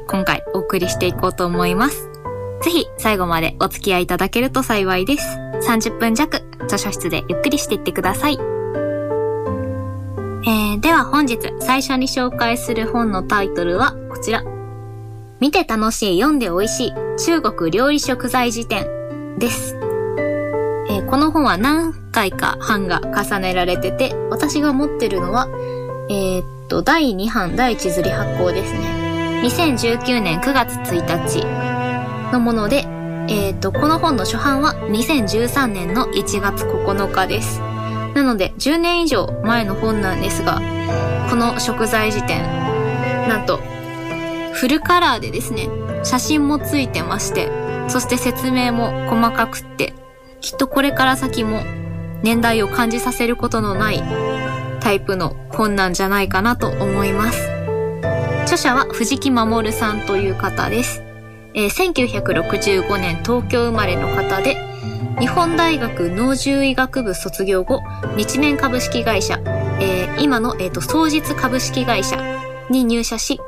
今回お送りしていこうと思います。ぜひ最後までお付き合いいただけると幸いです。30分弱図書室でゆっくりしていってください。では本日最初に紹介する本のタイトルはこちら。見て楽しい、読んで美味しい中国料理食材辞典です。この本は何回か版が重ねられてて、私が持ってるのは第2版第1刷り発行ですね。2019年9月1日のもので、この本の初版は2013年の1月9日です。なので10年以上前の本なんですが、この食材辞典なんとフルカラーでですね、写真もついてまして、そして説明も細かくって、きっとこれから先も年代を感じさせることのないタイプの本なんじゃないかなと思います。著者は藤木守さんという方です。1965年東京生まれの方で、日本大学農獣医学部卒業後、日綿株式会社、今の、双日株式会社に入社し、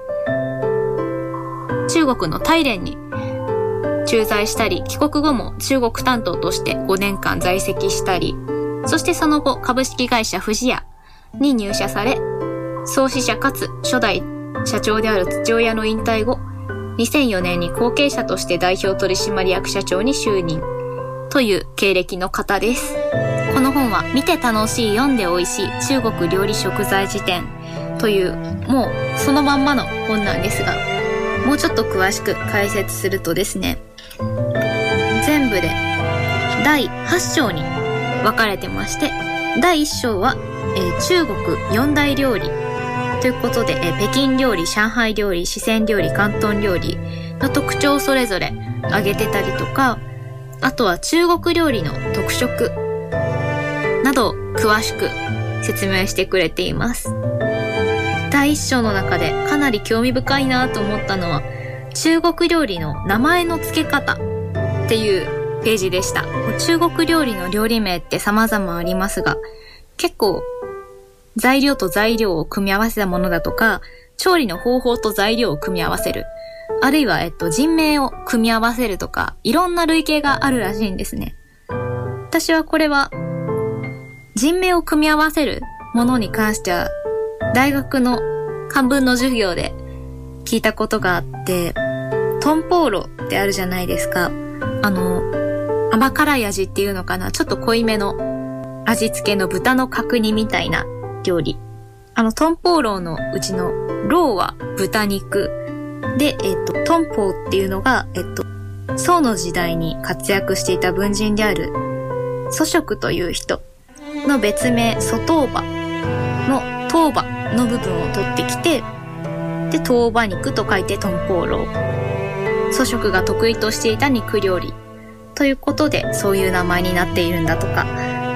中国の大連に駐在したり、帰国後も中国担当として5年間在籍したり、そしてその後株式会社富士屋に入社され、創始者かつ初代社長である父親の引退後、2004年に後継者として代表取締役社長に就任という経歴の方です。この本は見て楽しい、読んで美味しい中国料理食材辞典という、もうそのまんまの本なんですが、もうちょっと詳しく解説するとですね、全部で第8章に分かれてまして、第1章は、中国4大料理ということで、北京料理、上海料理、四川料理、広東料理の特徴をそれぞれ挙げてたりとか、あとは中国料理の特色などを詳しく説明してくれています。第1章の中でかなり興味深いなと思ったのは、中国料理の名前の付け方っていうページでした。中国料理の料理名って様々ありますが、結構材料と材料を組み合わせたものだとか、調理の方法と材料を組み合わせる。あるいは、人名を組み合わせるとか、いろんな類型があるらしいんですね。私はこれは、人名を組み合わせるものに関しては、大学の漢文の授業で聞いたことがあって、トンポーロってあるじゃないですか。甘辛い味っていうのかな、ちょっと濃いめの味付けの豚の角煮みたいな料理。トンポーローのうちのローは豚肉で、トンポーっていうのが、宋の時代に活躍していた文人である祖食という人の別名、祖トウバのトウバの部分を取ってきて、で、トウバ肉と書いてトンポーロー。祖食が得意としていた肉料理ということで、そういう名前になっているんだとか。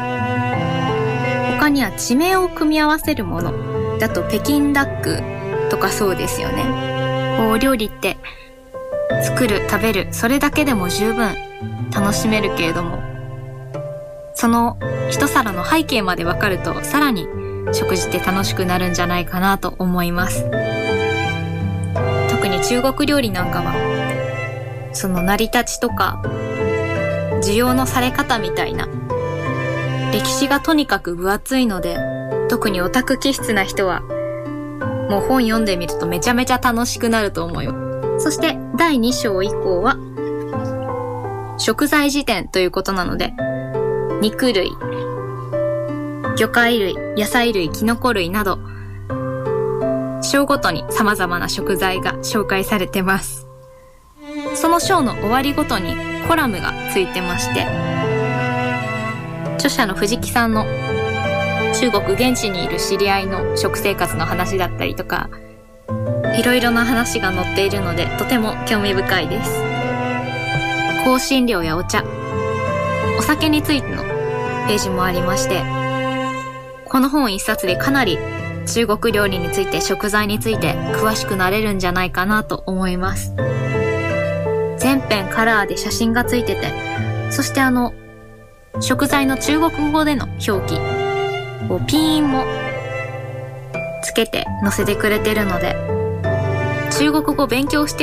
他には地名を組み合わせるものだと北京ダックとかそうですよね。こう料理って作る、食べる、それだけでも十分楽しめるけれども、その一皿の背景までわかるとさらに食事って楽しくなるんじゃないかなと思います。特に中国料理なんかはその成り立ちとか需要のされ方みたいな歴史がとにかく分厚いので、特にオタク気質な人はもう本読んでみるとめちゃめちゃ楽しくなると思います。そして第2章以降は食材辞典ということなので、肉類、魚介類、野菜類、キノコ類など章ごとに様々な食材が紹介されてます。その章の終わりごとにコラムがついてまして、著者の藤木さんの中国現地にいる知り合いの食生活の話だったりとか、いろいろな話が載っているのでとても興味深いです。香辛料やお茶、お酒についてのページもありまして、この本一冊でかなり中国料理について、食材について詳しくなれるんじゃないかなと思います。全編カラーで写真がついてて、そして食材の中国語での表記、ピン印もつけて載せてくれてるので、中国語勉強して